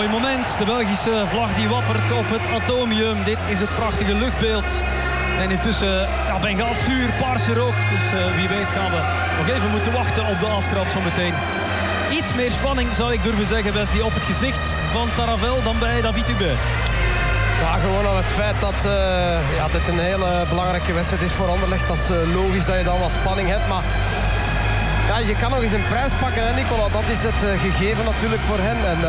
Mooi moment. De Belgische vlag die wappert op het Atomium. Dit is het prachtige luchtbeeld. En intussen Bengaals vuur, paarse rook. Dus wie weet gaan we nog even moeten wachten op de aftrap zo meteen. Iets meer spanning zou ik durven zeggen, Wesley, op het gezicht van Taravel dan bij David Hubert. Ja, gewoon aan het feit dat dit een hele belangrijke wedstrijd is voor Anderlecht. Dat is logisch dat je dan wat spanning hebt. Maar ja, je kan nog eens een prijs pakken, hè, Nicola. Dat is het gegeven natuurlijk voor hen. En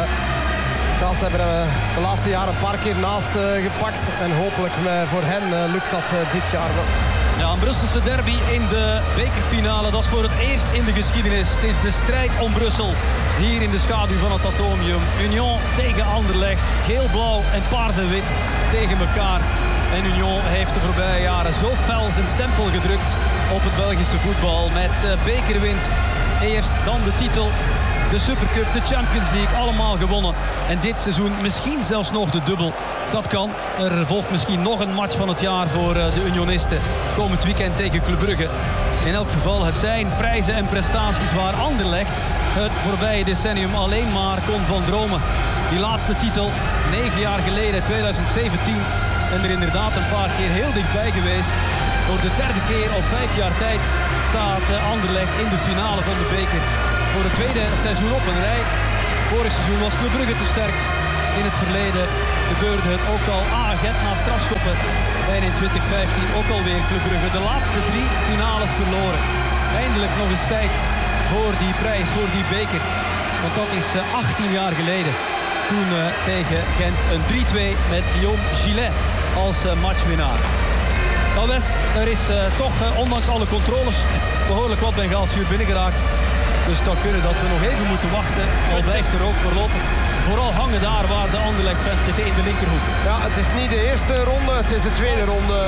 ze hebben de laatste jaren een paar keer naast gepakt. En hopelijk voor hen lukt dat dit jaar wel. Ja, een Brusselse derby in de bekerfinale. Dat is voor het eerst in de geschiedenis. Het is de strijd om Brussel. Hier in de schaduw van het Atomium. Union tegen Anderlecht. Geel-blauw en paars en wit tegen elkaar. En Union heeft de voorbije jaren zo fel zijn stempel gedrukt op het Belgische voetbal. Met bekerwinst. Eerst dan de titel. De Supercup, de Champions League, allemaal gewonnen. En dit seizoen misschien zelfs nog de dubbel. Dat kan. Er volgt misschien nog een match van het jaar voor de Unionisten. Komend weekend tegen Club Brugge. In elk geval, het zijn prijzen en prestaties waar Anderlecht het voorbije decennium alleen maar kon van dromen. Die laatste titel, 9 jaar geleden, 2017. En er inderdaad een paar keer heel dichtbij geweest. Voor de derde keer op 5 jaar tijd staat Anderlecht in de finale van de beker. Voor het tweede seizoen op een rij. Vorig seizoen was Club Brugge te sterk. In het verleden gebeurde het ook al Agent na strafschoppen. En in 2015 ook alweer Club Brugge. De laatste 3 finales verloren. Eindelijk nog eens tijd voor die prijs, voor die beker. Want dat is 18 jaar geleden. Toen tegen Gent een 3-2 met Guillaume Gillet als matchwinnaar. Nou Wes, er is toch ondanks alle controles behoorlijk wat Bengaals vuur binnengeraakt. Dus het zou kunnen dat we nog even moeten wachten. Al blijft er ook voorlopig vooral hangen daar waar de Anderlecht-fans zitten in de linkerhoek. Ja, het is niet de eerste ronde, het is de tweede ronde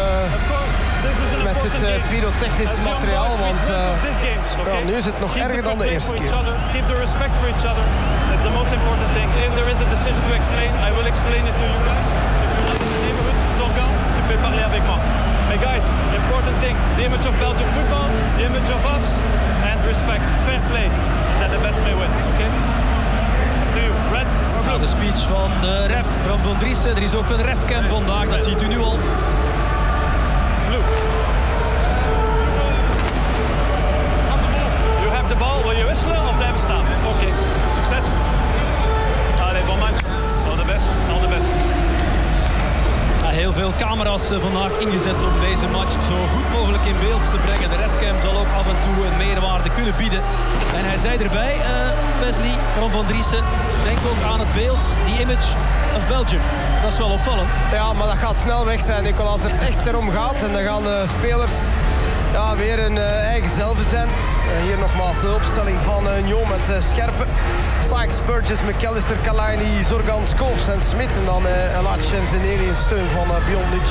met het pyrotechnisch materiaal. Want nu is het nog erger dan de eerste keer. Keep the respect for each other. It's the most important thing. If there is a decision to explain, I will explain it to you guys. If you want in the neighborhood, Torgan, tu peux parler avec moi. Hey guys, important thing, the image of Belgian football, the image of us, and respect, fair play, that the best may win, okay? To you, red or blue? De speech van de ref, Bram van Driessen. Er is ook een refcam vandaag, dat ziet u nu al. Blue. You have the ball, wil je wisselen of blijven staan? Oké, succes. Allee, bon match. All the best, all the best. Heel veel camera's vandaag ingezet om deze match zo goed mogelijk in beeld te brengen. De refcam zal ook af en toe een meerwaarde kunnen bieden. En hij zei erbij, Wesley, van Driessen, denk ook aan het beeld, die image of Belgium. Dat is wel opvallend. Ja, maar dat gaat snel weg zijn, Nicolas. Als het echt erom gaat en dan gaan de spelers weer hun eigen zelf zijn. Hier nogmaals de opstelling van Union met Scherpen, Sykes, Burgess, McAllister, Kalani, Zorgan, Schoofs en Smit. En dan Elache en Zeneli in steun van Biondic.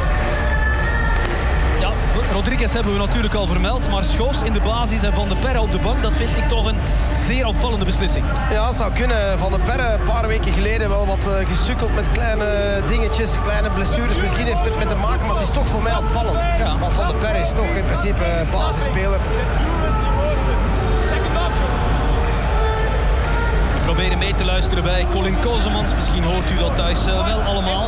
Ja, Rodriguez hebben we natuurlijk al vermeld. Maar Schoofs in de basis en Van de Perre op de bank, dat vind ik toch een zeer opvallende beslissing. Ja, het zou kunnen. Van de Perre een paar weken geleden wel wat gesukkeld met kleine dingetjes, kleine blessures. Misschien heeft het met te maken, maar het is toch voor mij opvallend. Ja. Want Van de Perre is toch in principe een basisspeler. We proberen mee te luisteren bij Colin Kozemans. Misschien hoort u dat thuis wel allemaal.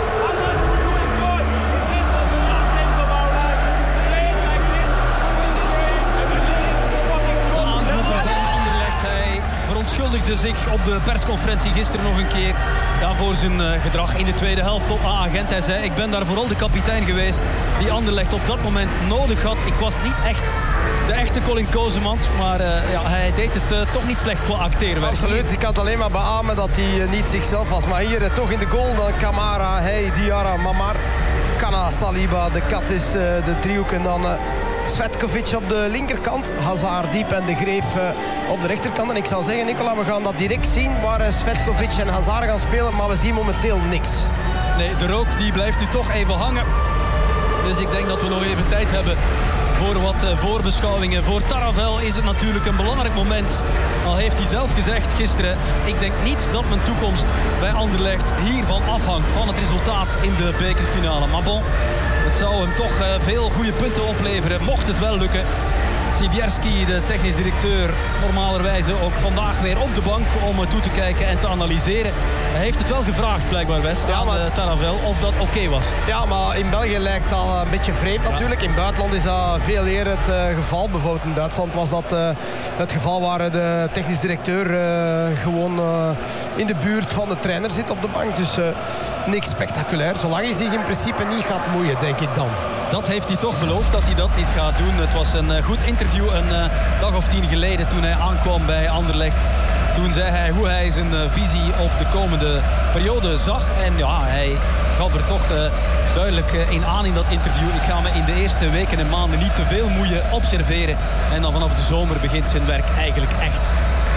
Verontschuldigde zich op de persconferentie gisteren nog een keer voor zijn gedrag in de tweede helft op Agent. Hij zei, ik ben daar vooral de kapitein geweest die Anderlecht op dat moment nodig had. Ik was niet echt de echte Colin Kozemans, maar hij deed het toch niet slecht qua acteren. Absoluut, ik kan het alleen maar beamen dat hij niet zichzelf was. Maar hier toch in de goal dan Kamara, Diarra, Mamar, Kana, Saliba, de Katis, de driehoek en dan Svetkovic op de linkerkant, Hazard diep en de Greef op de rechterkant. En ik zou zeggen, Nicola, we gaan dat direct zien waar Svetkovic en Hazard gaan spelen, maar we zien momenteel niks. Nee, de rook die blijft nu toch even hangen. Dus ik denk dat we nog even tijd hebben voor wat voorbeschouwingen. Voor Taravel is het natuurlijk een belangrijk moment. Al heeft hij zelf gezegd gisteren, ik denk niet dat mijn toekomst bij Anderlecht hiervan afhangt, van het resultaat in de bekerfinale. Maar bon, het zou hem toch veel goede punten opleveren, mocht het wel lukken. Sibierski, de technisch directeur, normalerwijze ook vandaag weer op de bank om toe te kijken en te analyseren. Hij heeft het wel gevraagd blijkbaar, Wes, aan Taravell of dat oké was. Ja, maar in België lijkt dat een beetje vreemd natuurlijk. In het buitenland is dat veel eerder het geval. Bijvoorbeeld in Duitsland was dat het geval waar de technisch directeur gewoon in de buurt van de trainer zit op de bank. Dus niks spectaculair. Zolang hij zich in principe niet gaat moeien, denk ik dan. Dat heeft hij toch beloofd, dat hij dat niet gaat doen. Het was een goed interview een dag of 10 geleden toen hij aankwam bij Anderlecht. Toen zei hij hoe hij zijn visie op de komende periode zag. En ja, hij gaf er toch duidelijk in aan in dat interview. Ik ga me in de eerste weken en maanden niet te veel moeien, observeren. En dan vanaf de zomer begint zijn werk eigenlijk echt.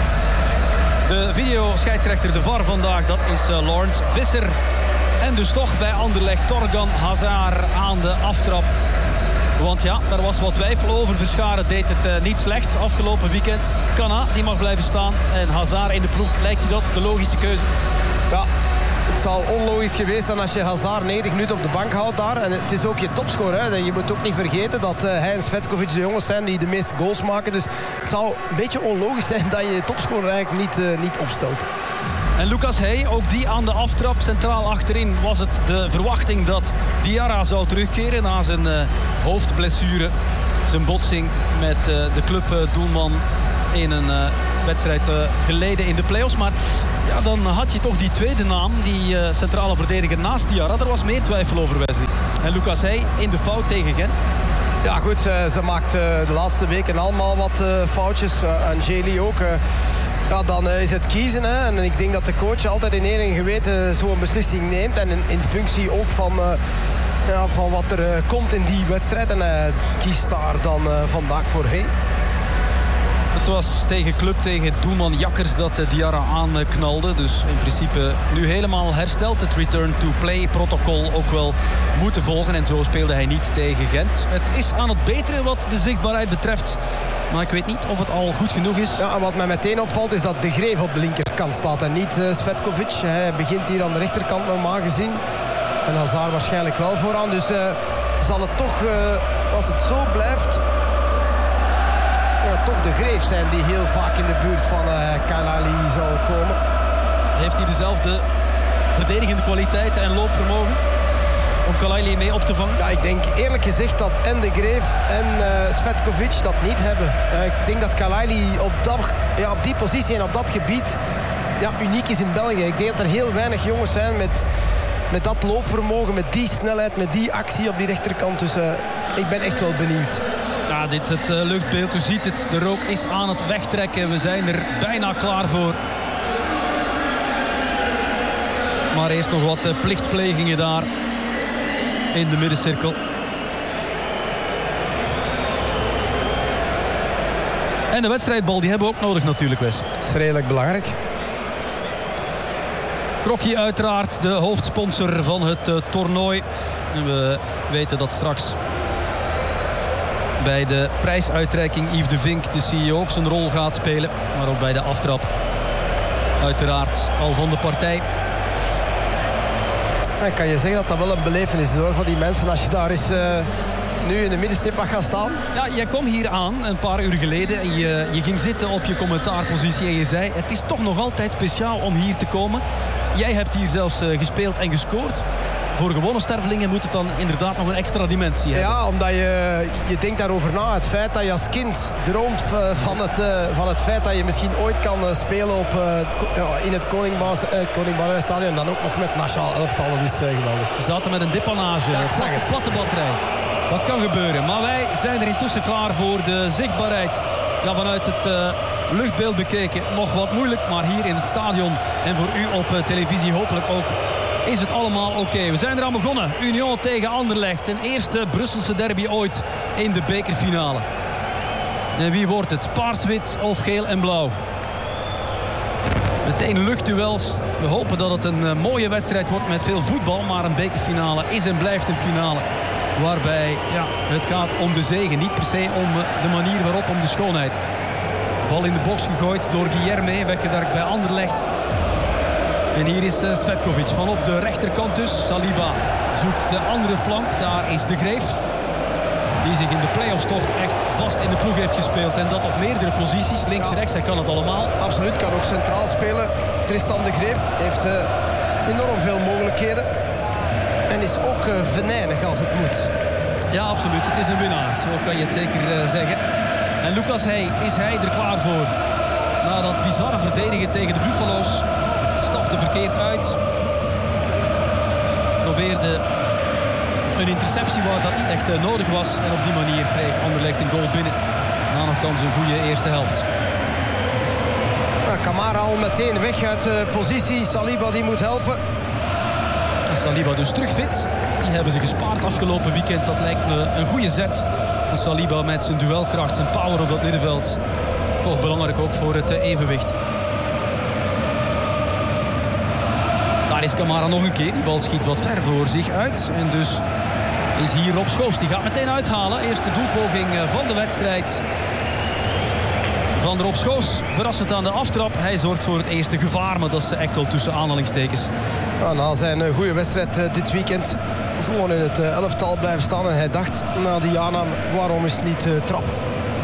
De videoscheidsrechter, de VAR vandaag, dat is Lawrence Visser. En dus toch bij Anderlecht Torgan Hazard aan de aftrap. Want ja, daar was wat twijfel over. Verscharen deed het niet slecht afgelopen weekend. Kana, die mag blijven staan. En Hazard in de ploeg, lijkt je dat de logische keuze? Ja, het zou onlogisch geweest zijn als je Hazard 90 minuten op de bank houdt daar. En het is ook je topscorer. Hè. Je moet ook niet vergeten dat hij en Svetkovic de jongens zijn die de meeste goals maken. Dus het zou een beetje onlogisch zijn dat je topscorer eigenlijk niet opstelt. En Lucas Hey, ook die aan de aftrap. Centraal achterin was het de verwachting dat Diarra zou terugkeren na zijn hoofdblessure. Zijn botsing met de clubdoelman in een wedstrijd geleden in de play-offs. Maar ja, dan had je toch die tweede naam, die centrale verdediger naast Diarra. Er was meer twijfel over, Wesley. En Lucas Hey in de fout tegen Gent. Ja goed, ze maakt de laatste weken allemaal wat foutjes. Angeli ook. Ja, dan is het kiezen. Hè. En ik denk dat de coach altijd in eer en geweten zo'n beslissing neemt. En in functie ook van wat er komt in die wedstrijd. En hij kiest daar dan vandaag voor Hey. Het was tegen club, tegen doelman Jakkers dat Diarra aanknalde. Dus in principe nu helemaal hersteld. Het return to play protocol ook wel moeten volgen. En zo speelde hij niet tegen Gent. Het is aan het beteren wat de zichtbaarheid betreft. Maar ik weet niet of het al goed genoeg is. Ja, en wat mij meteen opvalt is dat De Greef op de linkerkant staat en niet Svetkovic. Hij begint hier aan de rechterkant normaal gezien. En Hazard waarschijnlijk wel vooraan. Dus zal het toch, als het zo blijft, toch De Greef zijn die heel vaak in de buurt van Kanali zou komen. Heeft hij dezelfde verdedigende kwaliteiten en loopvermogen om Kalali mee op te vangen? Ja, ik denk eerlijk gezegd dat en De Greef en Svetkovic dat niet hebben. Ik denk dat Kalali op die positie en op dat gebied uniek is in België. Ik denk dat er heel weinig jongens zijn met dat loopvermogen, met die snelheid, met die actie op die rechterkant. Dus ik ben echt wel benieuwd. Ja, het luchtbeeld, u ziet het. De rook is aan het wegtrekken. We zijn er bijna klaar voor. Maar eerst nog wat plichtplegingen daar in de middencirkel. En de wedstrijdbal, die hebben we ook nodig natuurlijk, Wes. Dat is redelijk belangrijk. Krokje uiteraard, de hoofdsponsor van het toernooi. En we weten dat straks bij de prijsuitreiking Yves de Vink, de CEO, ook zijn rol gaat spelen. Maar ook bij de aftrap uiteraard al van de partij. Ik kan je zeggen dat dat wel een belevenis is hoor, voor die mensen als je daar eens nu in de middenstip mag gaan staan. Ja, jij kwam hier aan een paar uur geleden en je ging zitten op je commentaarpositie en je zei: het is toch nog altijd speciaal om hier te komen. Jij hebt hier zelfs gespeeld en gescoord. Voor gewone stervelingen moet het dan inderdaad nog een extra dimensie hebben. Ja, omdat je denkt daarover na. Het feit dat je als kind droomt van het feit dat je misschien ooit kan spelen in het Koning Boudewijn en dan ook nog met nationaal elftal. Dat is geweldig. We zaten met een dipanage, een platte batterij. Dat kan gebeuren. Maar wij zijn er intussen klaar voor de zichtbaarheid. Ja, vanuit het luchtbeeld bekeken nog wat moeilijk. Maar hier in het stadion en voor u op televisie hopelijk ook is het allemaal oké. We zijn eraan begonnen. Union tegen Anderlecht. Een eerste Brusselse derby ooit in de bekerfinale. En wie wordt het? Paars-wit of geel en blauw? Meteen luchtduels. We hopen dat het een mooie wedstrijd wordt met veel voetbal. Maar een bekerfinale is en blijft een finale. Waarbij het gaat om de zege. Niet per se om de manier waarop, om de schoonheid. Bal in de box gegooid door Guilherme. Weggewerkt bij Anderlecht. En hier is Svetkovic van op de rechterkant dus. Saliba zoekt de andere flank. Daar is De Greef. die zich in de play-offs toch echt vast in de ploeg heeft gespeeld. En dat op meerdere posities, links en rechts, hij kan het allemaal. Absoluut, kan ook centraal spelen. Tristan de Greef heeft enorm veel mogelijkheden. En is ook venijnig als het moet. Ja, absoluut. Het is een winnaar, zo kan je het zeker zeggen. En Lucas Hey, is hij er klaar voor? Na dat bizarre verdedigen tegen de Buffalo's. Stapte verkeerd uit. Probeerde een interceptie waar dat niet echt nodig was. En op die manier kreeg Anderlecht een goal binnen. Na nogthans een goede eerste helft. Camara al meteen weg uit de positie. Saliba die moet helpen. En Saliba dus terug fit. Die hebben ze gespaard afgelopen weekend. Dat lijkt me een goede zet. En Saliba met zijn duelkracht, zijn power op dat middenveld. Toch belangrijk ook voor het evenwicht. Daar is Camara nog een keer. Die bal schiet wat ver voor zich uit. En dus is hier Rob Schoofs. Die gaat meteen uithalen. Eerste doelpoging van de wedstrijd. Van Rob Schoofs. Verrassend aan de aftrap. Hij zorgt voor het eerste gevaar. Maar dat is echt wel tussen aanhalingstekens. Na zijn goede wedstrijd dit weekend gewoon in het elftal blijven staan. En hij dacht na Diana, waarom is het niet trappen?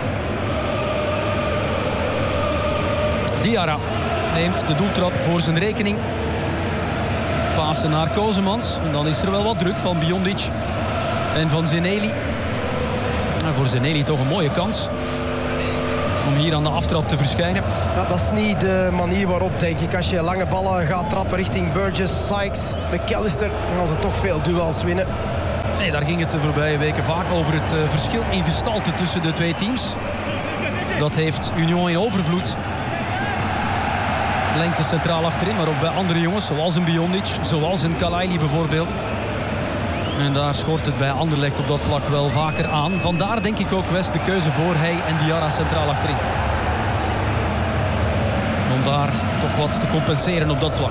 Diarra neemt de doeltrap voor zijn rekening. Pasen naar Kozemans. En dan is er wel wat druk van Biondic en van Zeneli. En voor Zeneli toch een mooie kans om hier aan de aftrap te verschijnen. Ja, dat is niet de manier waarop, denk ik. Als je lange ballen gaat trappen richting Burgess, Sykes, McAllister, dan gaan ze toch veel duels winnen. Nee, daar ging het de voorbije weken vaak over het verschil in gestalte tussen de twee teams. Dat heeft Union in overvloed. Lengte centraal achterin, maar ook bij andere jongens, zoals een Biondic, zoals een Kalaili bijvoorbeeld. En daar schort het bij Anderlecht op dat vlak wel vaker aan. Vandaar denk ik ook West de keuze voor hij en Diarra centraal achterin. Om daar toch wat te compenseren op dat vlak.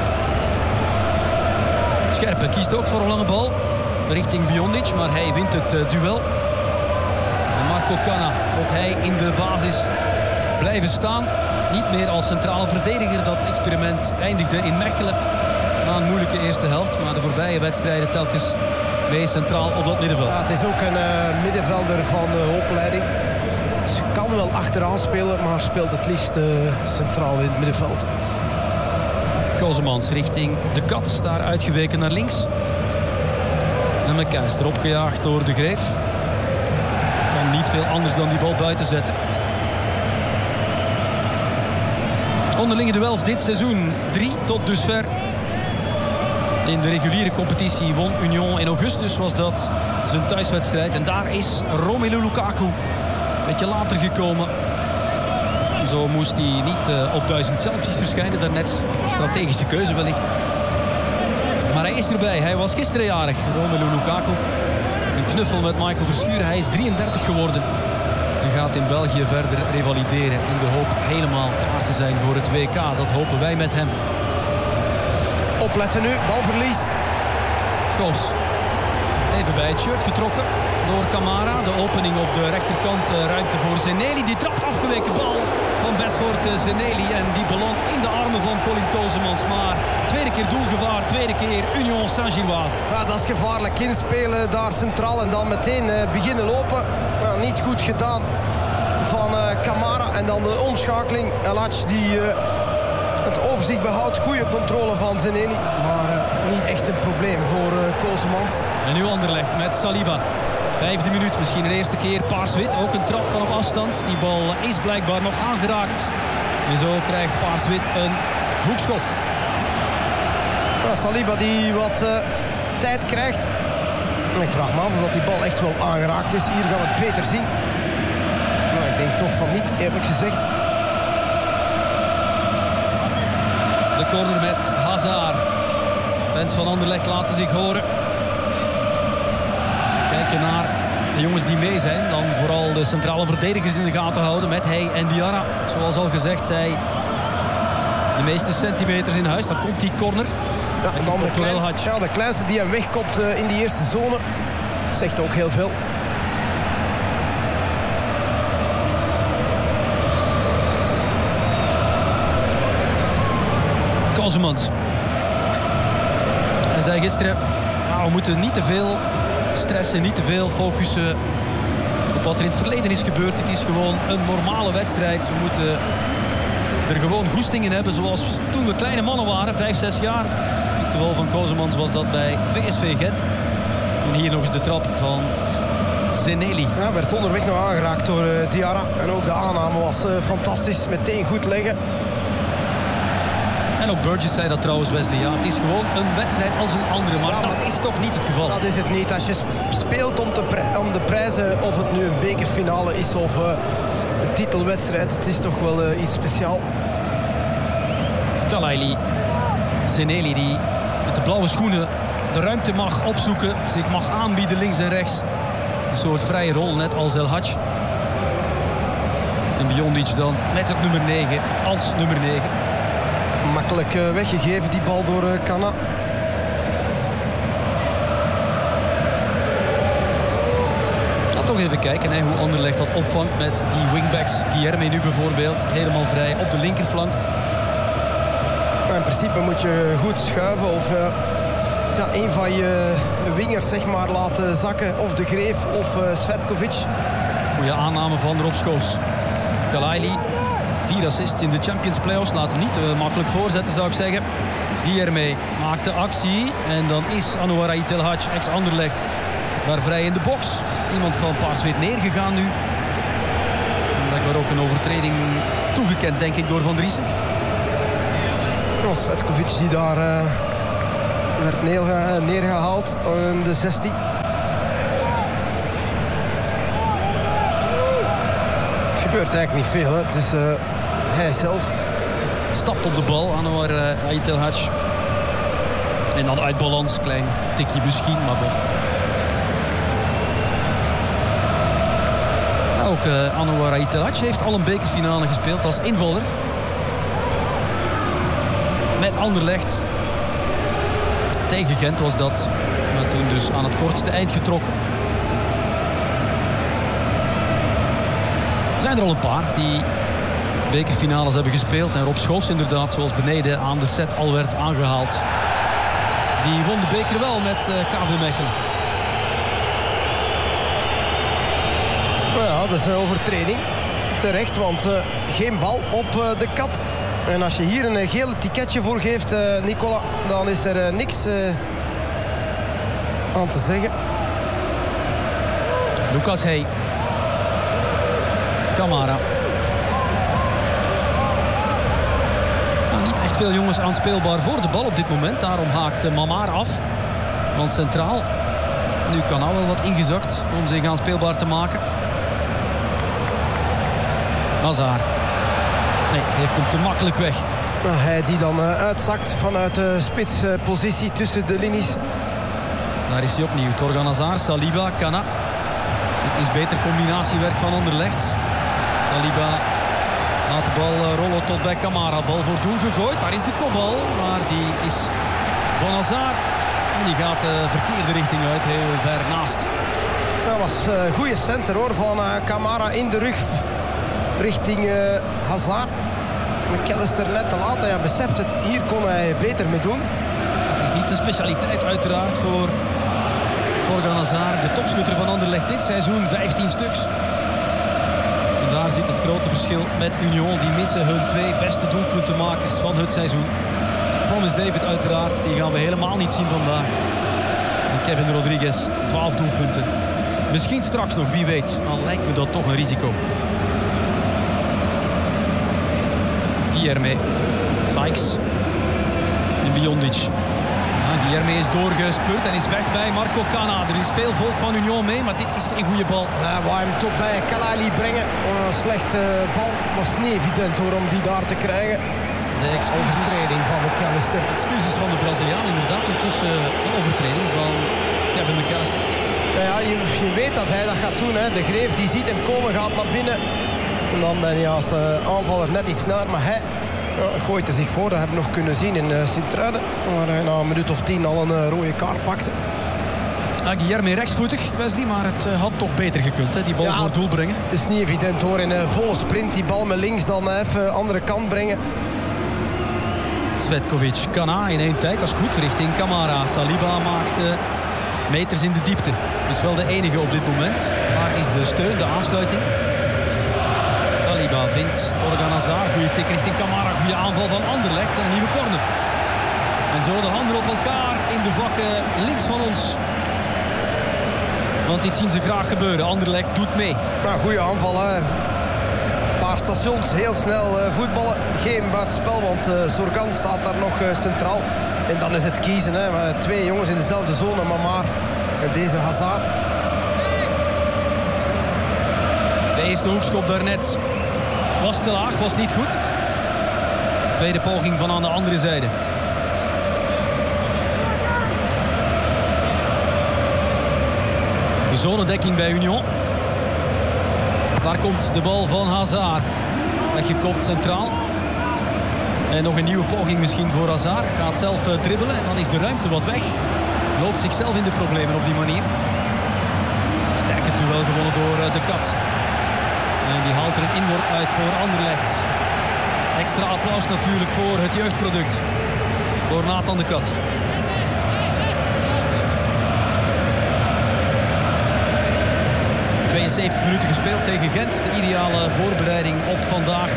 Scherpe kiest ook voor een lange bal richting Biondic, maar hij wint het duel. En Marco Canna, ook hij in de basis blijven staan. Niet meer als centrale verdediger. Dat experiment eindigde in Mechelen na een moeilijke eerste helft. Maar de voorbije wedstrijden telkens mee centraal op dat middenveld. Ja, het is ook een middenvelder van opleiding. Ze kan wel achteraan spelen, maar speelt het liefst centraal in het middenveld. Kozemans richting de Kat. Daar uitgeweken naar links. En McAllister opgejaagd door de Greef. Kan niet veel anders dan die bal buiten zetten. Onderlinge duels dit seizoen. 3 tot dusver. In de reguliere competitie won Union in augustus, was dat zijn thuiswedstrijd. En daar is Romelu Lukaku een beetje later gekomen. Zo moest hij niet op 1000 selfies verschijnen daarnet. Strategische keuze wellicht. Maar hij is erbij. Hij was gisteren jarig, Romelu Lukaku. Een knuffel met Michael Verschuren. Hij is 33 geworden. En gaat in België verder revalideren in de hoop helemaal klaar te zijn voor het WK. Dat hopen wij met hem. Opletten nu, balverlies. Schoofs. Even bij het shirt getrokken door Camara. De opening op de rechterkant, ruimte voor Zeneli. Die trapt afgeweken bal van Besvoort Zeneli. En die belandt in de armen van Colin Kozemans. Maar tweede keer doelgevaar, tweede keer Union Saint-Gilloise. Ja, dat is gevaarlijk inspelen daar centraal en dan meteen beginnen lopen. Ja, niet goed gedaan van Camara. En dan de omschakeling. El Hadj die het overzicht behoudt. Goede controle van Zeneli. Maar niet echt een probleem voor Kozemans. En nu Anderlecht met Saliba. 5e minuut, misschien de eerste keer Paars-Wit. Ook een trap van op afstand. Die bal is blijkbaar nog aangeraakt. En zo krijgt Paars-Wit een hoekschop. Ja, Saliba die wat tijd krijgt. En ik vraag me af of die bal echt wel aangeraakt is. Hier gaan we het beter zien. Nou, ik denk toch van niet, eerlijk gezegd. De corner met Hazard. Fans van Anderlecht laten zich horen. Kijken naar de jongens die mee zijn. Dan vooral de centrale verdedigers in de gaten houden met hij en Diarra. Zoals al gezegd, zij de meeste centimeters in huis. Dan komt die corner. Ja, en dan de kleinste die hem wegkomt in die eerste zone. Zegt ook heel veel. Kozemans. Hij zei gisteren, we moeten niet te veel stressen, niet te veel focussen op wat er in het verleden is gebeurd. Dit is gewoon een normale wedstrijd. We moeten er gewoon goesting in hebben zoals toen we kleine mannen waren, 5, 6 jaar. In het geval van Kozemans was dat bij VSV Gent. En hier nog eens de trap van Zeneli. Ja, werd onderweg nog aangeraakt door Diarra. En ook de aanname was fantastisch. Meteen goed leggen. En ook Burgess zei dat trouwens, Wesley. Ja, het is gewoon een wedstrijd als een andere. Maar Ja, dat is toch niet het geval. Dat is het niet. Als je speelt om de prijzen, of het nu een bekerfinale is of een titelwedstrijd, het is toch wel iets speciaals. Kalaili, Zeneli die met de blauwe schoenen de ruimte mag opzoeken. Zich mag aanbieden links en rechts. Een soort vrije rol, net als El Hadj. En Biondic dan met het nummer 9 als nummer 9. Makkelijk weggegeven die bal door Kana. Laat toch even kijken hè, hoe Anderlecht dat opvangt met die wingbacks. Guilherme nu bijvoorbeeld, helemaal vrij op de linkerflank. In principe moet je goed schuiven of een van je wingers zeg maar laten zakken. Of De Greef of Svetkovic. Goeie aanname van Rob Schoofs. Kalaili, 4 assists in de Champions Playoffs. Laat hem niet makkelijk voorzetten zou ik zeggen. Guilherme maakt de actie. En dan is Anouar Ait El Hadj, ex-Anderlecht, daar vrij in de box. Iemand van Paaswit neergegaan nu. Blijkbaar ook een overtreding toegekend denk ik door Van Driessen. Svetkovic die daar werd neergehaald in de 16. Er gebeurt eigenlijk niet veel. Hè. Het is hij zelf. Stapt op de bal, Anouar Ait El Hadj. En dan uit balans, klein tikje misschien, maar bon. Ja, ook Anouar Ait El Hadj heeft al een bekerfinale gespeeld als invaller. Met Anderlecht. Tegen Gent was dat. Maar toen dus aan het kortste eind getrokken. Er zijn er al een paar die bekerfinales hebben gespeeld. En Rob Schoofs inderdaad, zoals beneden aan de set al werd aangehaald. Die won de beker wel met KV Mechelen. Ja, dat is een overtreding. Terecht, want geen bal op de kat. En als je hier een gele ticketje voor geeft, Nicola, dan is er niks aan te zeggen. Lucas Hey. Camara. Nou, niet echt veel jongens aanspeelbaar voor de bal op dit moment. Daarom haakt Mamar af. Want centraal. Nu kan al wel wat ingezakt om zich aanspeelbaar te maken. Hazard. Nee, geeft hem te makkelijk weg. Hij die dan uitzakt vanuit de spitspositie tussen de linies. Daar is hij opnieuw. Torgan Hazard, Saliba, Kana. Dit is beter combinatiewerk van Anderlecht. Saliba laat de bal rollen tot bij Camara. Bal voor doel gegooid. Daar is de kopbal. Maar die is van Hazard. En die gaat de verkeerde richting uit. Heel ver naast. Dat was een goede center hoor van Camara in de rug. Richting Hazard. McAllister net te laat. Hij beseft het. Hier kon hij beter mee doen. Het is niet zijn specialiteit uiteraard voor Torgan Hazard. De topschutter van Anderlecht dit seizoen. 15 stuks. En daar zit het grote verschil met Union. Die missen hun 2 beste doelpuntenmakers van het seizoen. Promise David uiteraard. Die gaan we helemaal niet zien vandaag. En Kevin Rodriguez. 12 doelpunten. Misschien straks nog, wie weet. Al lijkt me dat toch een risico. Guilherme, Sykes en Biondic. Ja, Guilherme is doorgespeurd en is weg bij Marco Kana. Er is veel volk van Union mee, maar dit is geen goede bal. Ja, wou hem toch bij Kalaili brengen. Een slechte bal. Was niet evident hoor om die daar te krijgen. De overtreding van McAllister. Excuses van de Braziliaan inderdaad. Intussen een overtreding van Kevin McAllister. Ja, je weet dat hij dat gaat doen. Hè. De Greef die ziet hem komen, gaat naar binnen. En dan ben je als aanvaller net iets sneller. Maar hij gooit er zich voor. Dat hebben we nog kunnen zien in Sint-Truiden. Waar hij na een minuut of 10 al een rode kaart pakte. Guilherme rechtsvoetig, Wesley. Maar het had toch beter gekund, hè? Die bal voor het doel brengen. Het is niet evident hoor. In een volle sprint die bal met links dan even andere kant brengen. Svetkovic, Kana in één tijd. Dat is goed. Richting Camara. Saliba maakt Meters in de diepte. Is wel de enige op dit moment. Waar is de steun, de aansluiting? Saliba vindt Torgan Hazard. Goede tik richting Kamara. Goede aanval van Anderlecht. En een nieuwe corner. En zo de handen op elkaar in de vakken links van ons. Want dit zien ze graag gebeuren. Anderlecht doet mee. Nou, goede aanval, hè. Een paar stations, heel snel voetballen. Geen buitenspel, want Zorgan staat daar nog centraal. En dan is het kiezen, hè. 2 jongens in dezelfde zone, maar deze Hazard. De eerste hoekschop daarnet was te laag, was niet goed. Tweede poging van aan de andere zijde. De zonedekking bij Union. Daar komt de bal van Hazard. Weggekopt centraal. En nog een nieuwe poging misschien voor Hazard. Gaat zelf dribbelen en dan is de ruimte wat weg. Loopt zichzelf in de problemen op die manier. Sterke duel gewonnen door de Kat. En die haalt er een inworp uit voor Anderlecht. Extra applaus natuurlijk voor het jeugdproduct. Voor Nathan de Kat. ...72 minuten gespeeld tegen Gent. De ideale voorbereiding op vandaag.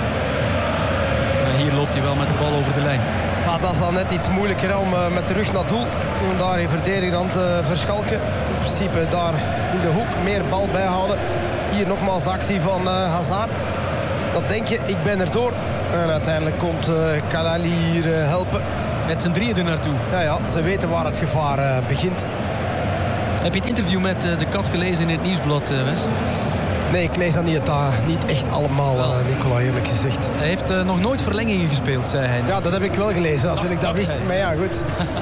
En hier loopt hij wel met de bal over de lijn. Ja, dat is dan net iets moeilijker om met de rug naar doel. Om daar in verdediging aan te verschalken. In principe daar in de hoek meer bal bijhouden. Hier nogmaals de actie van Hazard. Dat denk je, ik ben erdoor. En uiteindelijk komt Kalali hier helpen. Met z'n drieën er naartoe. Ja, ze weten waar het gevaar begint. Heb je het interview met de Kat gelezen in het Nieuwsblad, Wes? Nee, ik lees dat niet echt allemaal, Nicola, eerlijk gezegd. Hij heeft nog nooit verlengingen gespeeld, zei hij. Ja, dat heb ik wel gelezen, natuurlijk, dat wist ik. Maar ja, goed.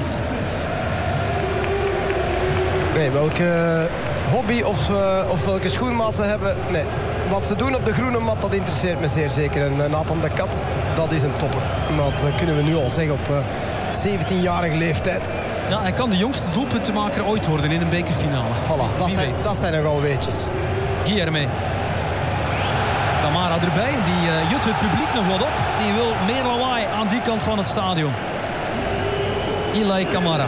Nee, welke hobby of welke schoenmaat ze hebben, nee. Wat ze doen op de groene mat, dat interesseert me zeer zeker. En Nathan de Kat, dat is een topper. Dat kunnen we nu al zeggen op 17-jarige leeftijd. Ja, hij kan de jongste doelpuntenmaker ooit worden in een bekerfinale. Voilà, dat zijn nogal weetjes. Guilherme. Kamara erbij, die jut het publiek nog wat op. Die wil meer lawaai aan die kant van het stadion. Ilay Kamara.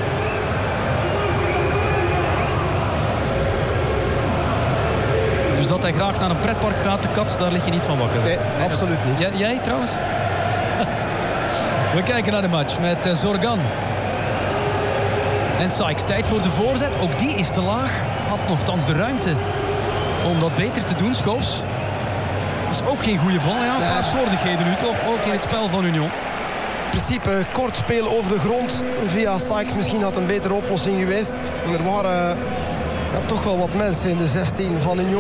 Dus dat hij graag naar een pretpark gaat, de Kat, daar lig je niet van wakker. Nee, absoluut niet. Jij trouwens? We kijken naar de match met Zorgan. En Sykes, tijd voor de voorzet. Ook die is te laag. Had nogthans de ruimte om dat beter te doen. Schoofs. Dat is ook geen goede bal. Ja, een paar slordigheden nu toch. Ook in het spel van Union. In principe kort spelen over de grond. Via Sykes misschien had een betere oplossing geweest. En er waren toch wel wat mensen in de 16 van Union.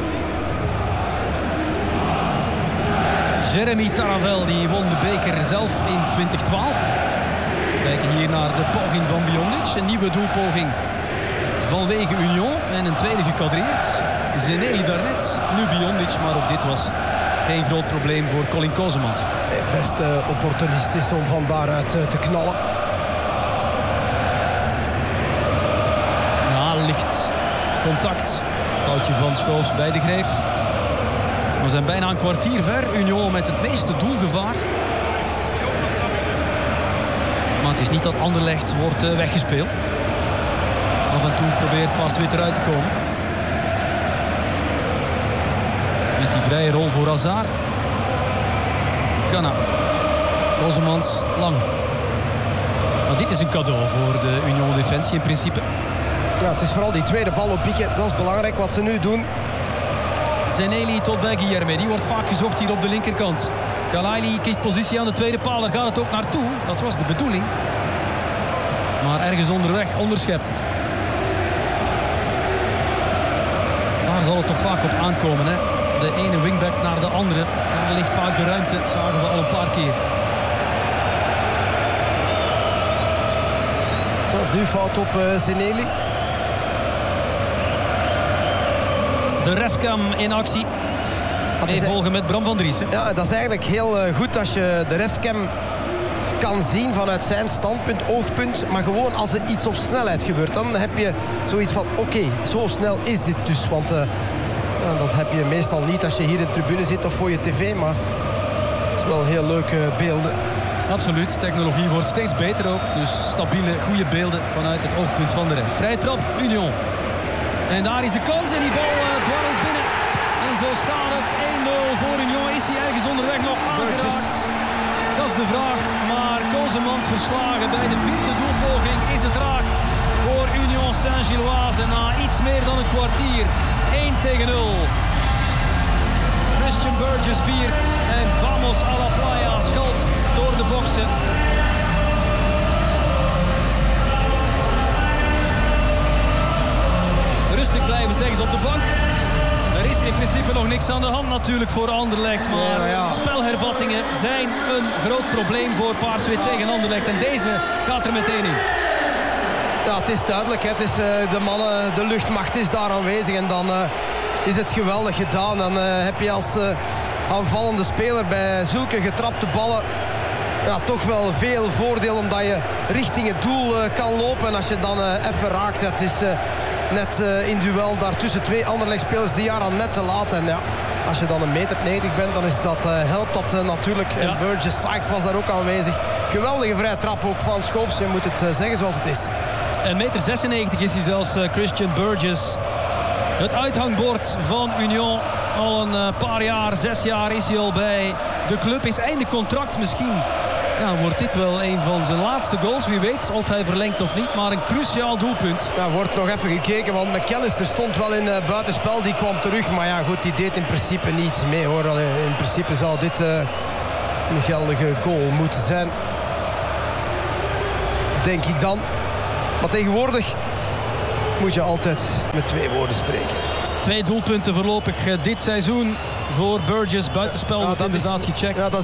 Jeremy Taravel die won de beker zelf in 2012. We kijken hier naar de poging van Biondic. Een nieuwe doelpoging vanwege Union. En een tweede gekadreerd. Zeneli daarnet. Nu Biondic, maar ook dit was geen groot probleem voor Colin Kozemans. Best opportunistisch om van daaruit te knallen. Ja, licht contact. Foutje van Schoofs bij de Greef. We zijn bijna een kwartier ver. Union met het meeste doelgevaar. Maar het is niet dat Anderlecht wordt weggespeeld. Af en toe probeert Parswit eruit te komen. Met die vrije rol voor Hazard. Kana. Kozemans lang. Maar dit is een cadeau voor de Union Defensie in principe. Ja, het is vooral die tweede bal op pieken. Dat is belangrijk wat ze nu doen. Zeneli tot bij Guilherme. Die wordt vaak gezocht hier op de linkerkant. Kalaili kiest positie aan de tweede paal. Daar gaat het ook naartoe. Dat was de bedoeling. Maar ergens onderweg onderschept. Daar zal het toch vaak op aankomen. Hè? De ene wingback naar de andere. Daar ligt vaak de ruimte. Dat zagen we al een paar keer. Nu fout op Zeneli. De refcam in actie. Meevolgen met Bram van Driessen. Ja, dat is eigenlijk heel goed als je de refcam kan zien vanuit zijn standpunt, oogpunt. Maar gewoon als er iets op snelheid gebeurt, dan heb je zoiets van oké, zo snel is dit dus. Want dat heb je meestal niet als je hier in de tribune zit of voor je tv. Maar het is wel heel leuke beelden. Absoluut, technologie wordt steeds beter ook. Dus stabiele, goede beelden vanuit het oogpunt van de ref. Vrije trap, Union. En daar is de kans en die bal dwarrelt binnen. En zo staat het 1-0 voor Union. Is hij ergens onderweg nog aangeraakt? Dat is de vraag. Maar Kozemans verslagen bij de 4e doelpoging is het raak voor Union Saint-Gilloise. Na iets meer dan een kwartier. 1-0. Christian Burgess viert en Vamos a la Playa schalt door de boksen. Rustig blijven, zeggen ze op de bank. Er is in principe nog niks aan de hand natuurlijk voor Anderlecht. Maar spelhervattingen zijn een groot probleem voor Paars-Wit tegen Anderlecht. En deze gaat er meteen in. Ja, het is duidelijk. Het is, de mannen, de luchtmacht is daar aanwezig. En dan is het geweldig gedaan. Dan heb je als aanvallende speler bij zulke getrapte ballen toch wel veel voordeel. Omdat je richting het doel kan lopen. En als je dan even raakt. Het is net in duel daar tussen 2 Anderlecht-spelers die aan net te laat. En ja, als je dan 1,90 meter bent, dan is dat, helpt dat natuurlijk. En Burgess Sykes was daar ook aanwezig. Geweldige vrije trap ook van Schoofs. Je moet het zeggen zoals het is. 1,96 meter is hij zelfs, Christian Burgess. Het uithangbord van Union. Al een paar jaar, 6 jaar is hij al bij de club. Is einde contract misschien. Ja, wordt dit wel een van zijn laatste goals. Wie weet of hij verlengt of niet. Maar een cruciaal doelpunt. Ja, wordt nog even gekeken. Want McAllister stond wel in buitenspel. Die kwam terug. Maar ja, goed, die deed in principe niets mee, hoor. In principe zou dit een geldige goal moeten zijn. Denk ik dan. Maar tegenwoordig moet je altijd met 2 woorden spreken. 2 doelpunten voorlopig dit seizoen voor Burgess. Buitenspel wordt inderdaad gecheckt. Ja, dat